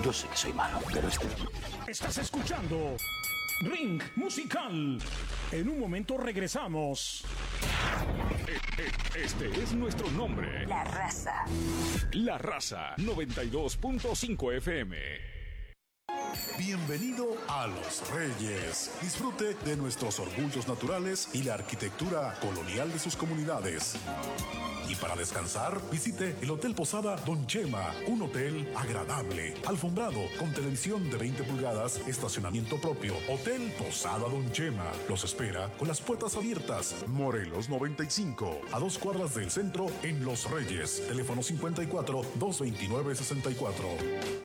Yo sé que soy malo, pero este... Estás escuchando Ring Musical. En un momento regresamos. Este es nuestro nombre. La Raza. La Raza 92.5 FM. Bienvenido a Los Reyes. Disfrute de nuestros orgullos naturales y la arquitectura colonial de sus comunidades. Y para descansar, visite el Hotel Posada Don Chema, un hotel agradable, alfombrado, con televisión de 20 pulgadas, estacionamiento propio. Hotel Posada Don Chema los espera con las puertas abiertas. Morelos 95, a 2 cuadras del centro en Los Reyes. Teléfono 54-229-64.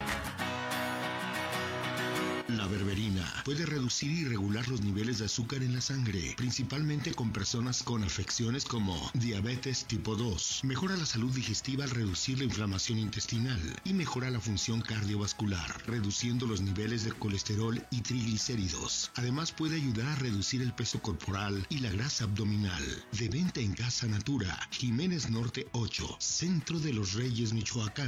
La berberina puede reducir y regular los niveles de azúcar en la sangre, principalmente con personas con afecciones como diabetes tipo 2. Mejora la salud digestiva al reducir la inflamación intestinal y mejora la función cardiovascular, reduciendo los niveles de colesterol y triglicéridos. Además puede ayudar a reducir el peso corporal y la grasa abdominal. De venta en Casa Natura, Jiménez Norte 8, Centro de los Reyes, Michoacán.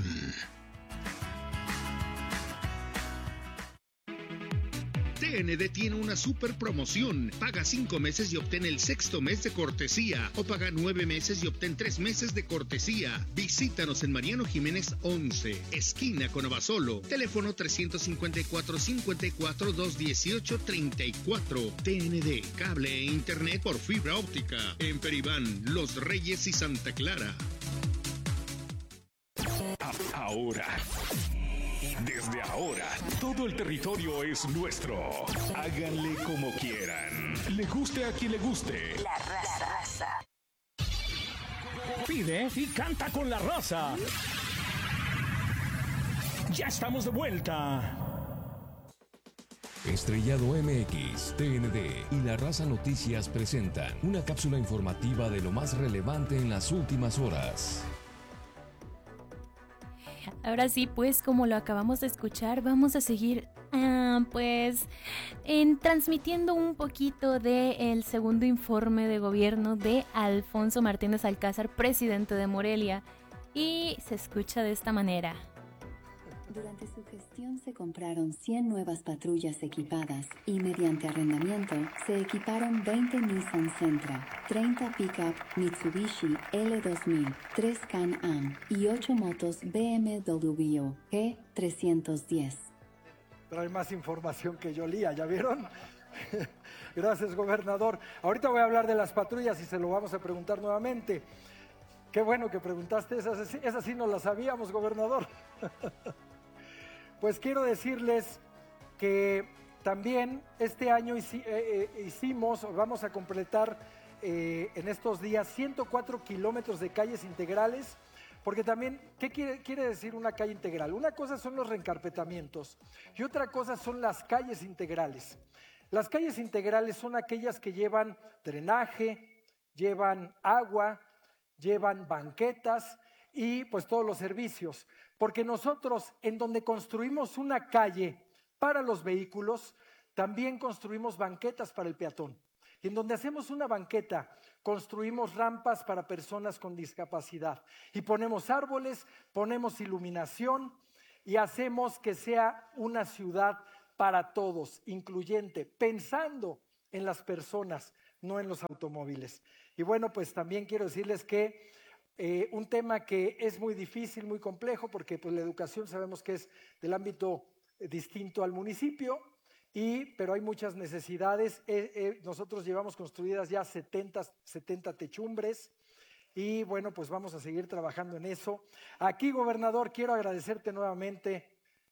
TND tiene una super promoción. Paga 5 meses y obtén el 6º mes de cortesía. O paga 9 meses y obtén 3 meses de cortesía. Visítanos en Mariano Jiménez 11, esquina con Abasolo. Teléfono 354-54-218-34. TND, cable e internet por fibra óptica. En Peribán, Los Reyes y Santa Clara. Ahora. Desde ahora, todo el territorio es nuestro. Háganle como quieran. Le guste a quien le guste. La Raza. Pide y canta con La Raza. Ya estamos de vuelta. Estrellado MX, TND y La Raza Noticias presentan una cápsula informativa de lo más relevante en las últimas horas. Ahora sí, pues como lo acabamos de escuchar, vamos a seguir transmitiendo un poquito del segundo informe de gobierno de Alfonso Martínez Alcázar, presidente de Morelia, y se escucha de esta manera. Durante su gestión se compraron 100 nuevas patrullas equipadas y mediante arrendamiento se equiparon 20 Nissan Sentra, 30 pickup Mitsubishi L2000, 3 Can-Am y 8 motos BMW G310. Pero hay más información que yo lía, ¿ya vieron? Gracias, gobernador. Ahorita voy a hablar de las patrullas y se lo vamos a preguntar nuevamente. Qué bueno que preguntaste, esas sí no las sabíamos, gobernador. Pues quiero decirles que también este año vamos a completar en estos días 104 kilómetros de calles integrales, porque también, ¿qué quiere decir una calle integral? Una cosa son los reencarpetamientos y otra cosa son las calles integrales. Las calles integrales son aquellas que llevan drenaje, llevan agua, llevan banquetas y pues todos los servicios. Porque nosotros, en donde construimos una calle para los vehículos, también construimos banquetas para el peatón. Y en donde hacemos una banqueta, construimos rampas para personas con discapacidad. Y ponemos árboles, ponemos iluminación y hacemos que sea una ciudad para todos, incluyente, pensando en las personas, no en los automóviles. Y bueno, pues también quiero decirles que un tema que es muy difícil, muy complejo, porque pues, la educación sabemos que es del ámbito distinto al municipio, pero hay muchas necesidades. Nosotros llevamos construidas ya 70 techumbres y bueno, pues vamos a seguir trabajando en eso. Aquí, gobernador, quiero agradecerte nuevamente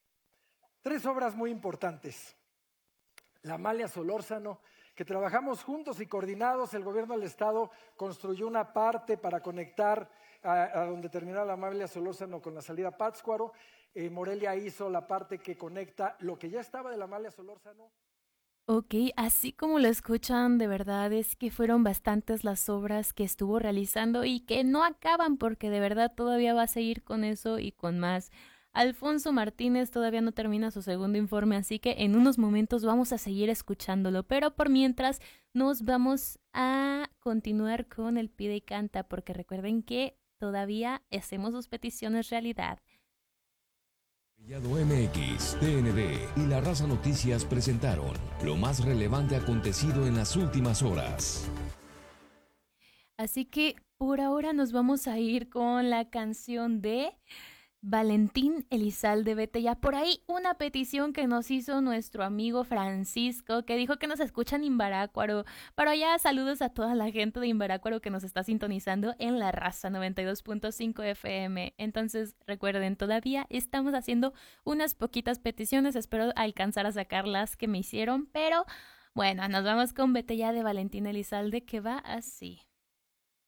3 obras muy importantes. La Amalia Solórzano, que trabajamos juntos y coordinados. El gobierno del estado construyó una parte para conectar a donde termina la Amalia Solórzano con la salida a Pátzcuaro. Morelia hizo la parte que conecta lo que ya estaba de la Amalia Solórzano. Ok, así como lo escuchan, de verdad es que fueron bastantes las obras que estuvo realizando y que no acaban, porque de verdad todavía va a seguir con eso y con más. Alfonso Martínez todavía no termina su segundo informe, así que en unos momentos vamos a seguir escuchándolo, pero por mientras nos vamos a continuar con el Pide y Canta, porque recuerden que todavía hacemos sus peticiones realidad. Estrellado MX, TND y La Raza Noticias presentaron lo más relevante acontecido en las últimas horas. Así que por ahora nos vamos a ir con la canción de Valentín Elizalde. Vete ya. Por ahí una petición que nos hizo nuestro amigo Francisco, que dijo que nos escuchan en Imbarácuaro. Pero ya saludos a toda la gente de Imbarácuaro que nos está sintonizando en La Raza 92.5 FM. Entonces recuerden, todavía estamos haciendo unas poquitas peticiones. Espero alcanzar a sacar las que me hicieron. Pero bueno, nos vamos con Vete ya de Valentín Elizalde, que va así.